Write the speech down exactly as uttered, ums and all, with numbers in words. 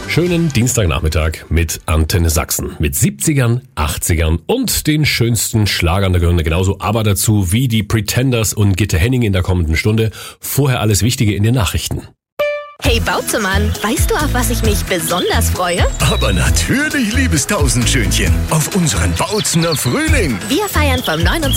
Schönen Dienstagnachmittag mit Antenne Sachsen. Mit siebzigern, achtzigern und den schönsten Schlagern. Da gehören genauso aber dazu wie die Pretenders und Gitte Henning in der kommenden Stunde. Vorher alles Wichtige in den Nachrichten. Hey Bauzemann, weißt du, auf was ich mich besonders freue? Aber natürlich, liebes Tausendschönchen, auf unseren Bautzener Frühling. Wir feiern vom neunundzwanzigsten